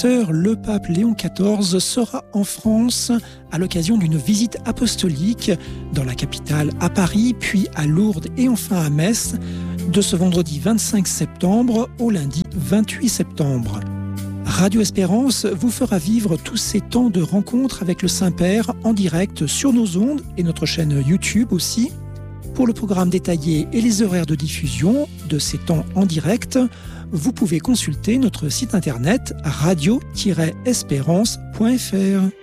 Le pape Léon XIV sera en France à l'occasion d'une visite apostolique dans la capitale à Paris, puis à Lourdes et enfin à Metz, de ce vendredi 25 septembre au lundi 28 septembre. Radio Espérance vous fera vivre tous ces temps de rencontres avec le Saint-Père en direct sur nos ondes et notre chaîne YouTube aussi. Pour le programme détaillé et les horaires de diffusion de ces temps en direct, vous pouvez consulter notre site internet radio-espérance.fr.